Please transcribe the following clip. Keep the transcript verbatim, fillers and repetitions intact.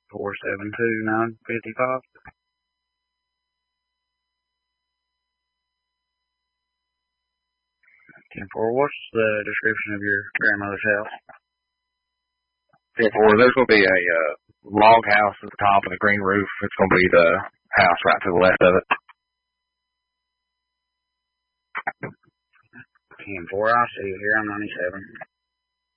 four seven two, nine five five. ten four, what's the description of your grandmother's house? ten four, there's going to be a uh, log house at the top of the green roof. It's going to be the house right to the left of it. ten four, I see you here. I'm ninety-seven.